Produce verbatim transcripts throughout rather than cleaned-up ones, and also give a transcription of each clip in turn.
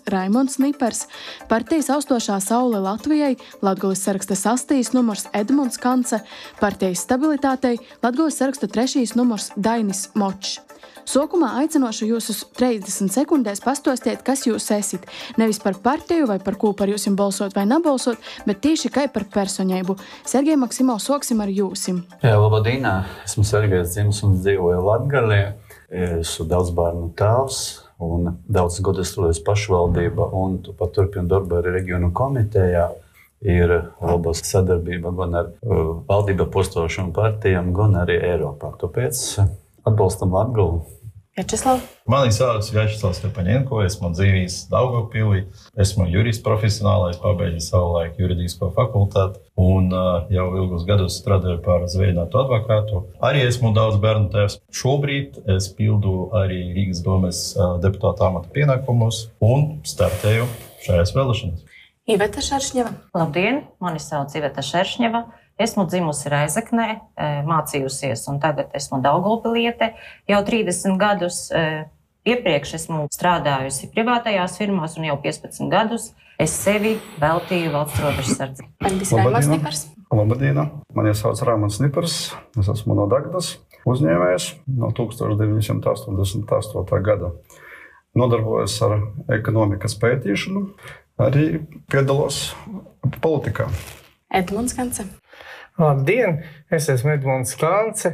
Raimonds Nipers, partijas austošā Saule Latvijai Latgoles saraksta sastīs numurs Edmunds Kance, partijas stabilitātei Latgoles saraksta trešīs numurs Dainis Močs. Sokumā aicinošu jūs uz trīsdesmit sekundēs pastostiet, kas jūs esit. Nevis par partiju vai par ko par jūsim balsot vai nebalsot, bet tīši kai par personību. Sergej Maksimov, soksim ar jūsim. Jā, labadīnā. Esmu Sergejs dzimis un dzīvoju Latgalē. Esmu daudz bērnu tēvs un daudz gadu strādājis pašvaldība un pat turpinu darbu arī reģionu komitejā. Ir laba sadarbība gan ar uh, valdību postošām partijām, gan arī Eiropā. Tāpēc atbalstam Latgali. Vjačeslav. Mani sauc Vjačeslavs Stepaņenko, esmu dzīvojis Daugavpilī, esmu jurists profesionālais, pabeidzu savulaik juridisko fakultāti un uh, jau ilgus gadus strādāju par zvejinātu advokātu. Arī esmu daudz bērnu tēvs. Šobrīd es pildu arī Rīgas domes uh, deputāta amata pienākumus un startēju šajās vēlēšanās. Iveta Šeršņeva. Labdien, mani sauc Iveta Šeršņeva. Esmu dzimusi Reizeknē, mācījusies un tagad esmu Daugavpiliete. Jau trīsdesmit gadus iepriekš esmu strādājusi privātajās firmās un jau piecpadsmit gadus es sevi veltīju valsts robežas sardzi. Raimonds Nipers. Labdien, mani sauc Raimonds Nipers, es esmu no Dagdas uzņēmējs no tūkstoš deviņi simti astoņdesmit astotā gada. Nodarbojos ar ekonomikas pētīšanu, arī piedalos politikā. Edmunds Kance. Labdien, es esmu Edmunds Kance,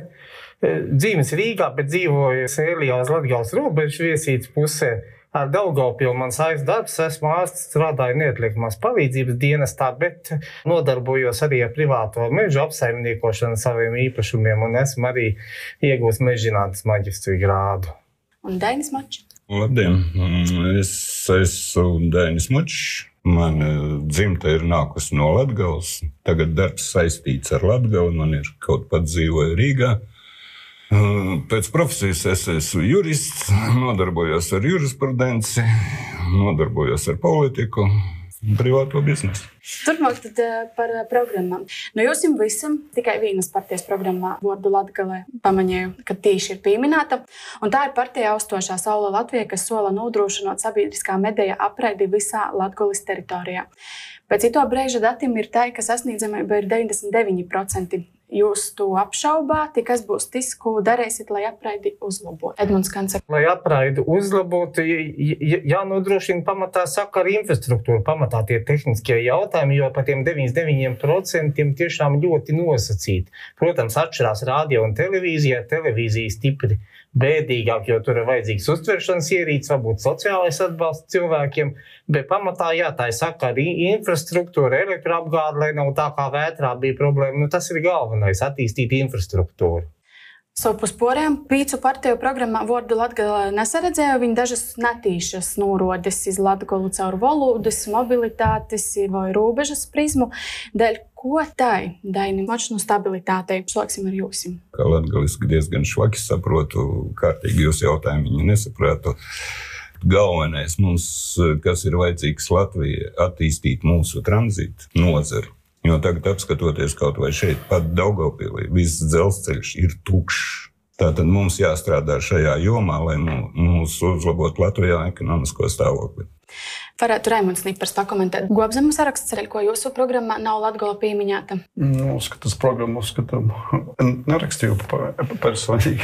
dzīves Rīgā, bet dzīvoju Sēlijā uz Latgales robežas Viesītes pusē. Ar Daugavpilu mans aizdarbs, esmu ārsts, strādāju neatliekamās palīdzības dienestā, bet nodarbojos arī ar privāto mežu apsaimniekošanu saviem īpašumiem un esmu arī iegūst mežzinātnes maģistra grādu. Un Dainis Močs. Labdien, es esmu Dainis Močs. Mana dzimta ir nākusi no Latgales. Tagad darbs saistīts ar Latgali, man ir kaut pat dzīvoju Rīgā. Pēc profesijas es esmu jurists, nodarbojos ar jurisprudenci, nodarbojos ar politiku, privāto biznesu. Turpmāk tad par programmām. No jūsim visam tikai vienas partijas programmā Vordu Latgalē pamaņēju, ka tīši ir pieminēta. Un tā ir partija austošā Saule Latvijai, kas sola nodrošinot sabiedriskā medija apraidi visā Latgoles teritorijā. Pēc ito brīža datiem ir tā, ka sasniedzamība ir deviņdesmit deviņi procenti. Jūs to apšaubāt, kas būs tas, ko darēsiet, lai apraidi uzlabotu? Edmunds Kance. Lai apraidi uzlabotu, jānodrošina pamatā sakara infrastruktūra, pamatā tie tehniskie jautājumi, jo par tiem deviņdesmit deviņi procenti tiešām ļoti nosacīti. Protams, atšķirās radio un televīzijā, televīzija stipri bēdīgāk, jo tur ir vajadzīgs uztveršanas ierīces, varbūt sociālais atbalsts cilvēkiem, bet pamatā jā, tā ir sakara infrastruktūra, elektroapgāde, lai nav tā kā vētrā bija problēma, nu tas ir galvenais, attīstīt infrastruktūru. Savu pusporiem pīcu partiju programmā Vordu Latgalē nesaredzēja, viņi dažas netīšas norodes iz Latgolu caur valodas, mobilitātes vai robežas prizmu. Dēļ ko tai Dainim Močs no stabilitātei? Sāksim ar jūsim. Kā latgaliski diezgan švaki saprotu, kārtīgi jūs jautājumu viņi nesaprātu. Galvenais mums, kas ir vajadzīgs Latvijai, attīstīt mūsu tranzītu nozari. Jo tagad apskatoties kaut vai šeit, pat Daugavpilī, viss dzelzceļš ir tukšs. Tātad mums jāstrādā šajā jomā, lai mūs uzlabotu Latvijā ekonomisko stāvokli. Varētu Raimonds Nipers pakomentēt. Gobzemu saraksts, ko jūsu programmā nav Latgala pieminēta? Nu, skatas programmu, skatām, nerakstīju personīgi.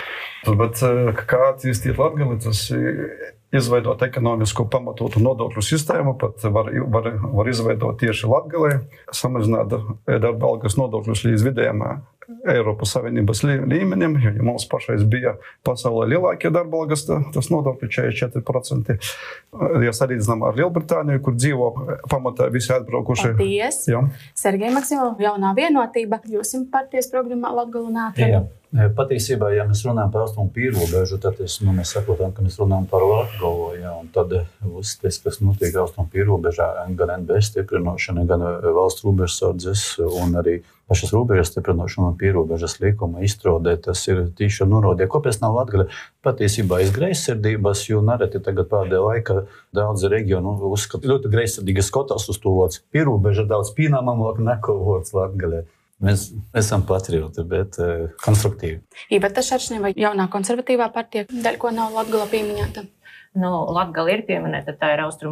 Bet kā attīstīt Latgali, tas izveidot ekonomisko pamatotu nodokļu sistēmu, pat var, var, var izveidot tieši Latgalē, samazināt darba algas nodokļus līdz vidējiem Eiropas Savienības līmenim, jo mums pašais bija pasaulē lielākie darba algas, tas nodokļi četrdesmit četri procenti. Ja salīdzinām ar Lielbritāniju, kur dzīvo pamatā visi atbraukuši. Paldies! Jā. Sergej Maksimov, jaunā vienotība. Jūsim partijas programmā Latgalu neatrada. Patiesībā, ja mēs runājam par austrumu pīrobežu, tad es, nu, mēs saprotam, ka mēs runājam par Latgalu, ja, un tad viss tas, kas notiek austrumu pīrobežā, gan N B S stiprinošana, gan valsts robežsardzes un arī pašas robežas stiprinošana un pīrobežas likuma izstrādē, tas ir tīši norodē. Kāpēc nav Latgale? Patiesībā iz greizsirdības, jo nereti tagad pēdējā laika daudzi reģionu uzskata ļoti greizsirdīgi skatās uz to vārds pīrobeža daudz pīnāmāk nekā vārds Latgalē. Mēs esam patrioti, bet uh, konstruktīvi. Iveta Šeršņeva, jaunā konservatīvā partija, dēļ ko nav Latgala pieminēta? Nu, Latgala ir pieminēta, tā ir austrumu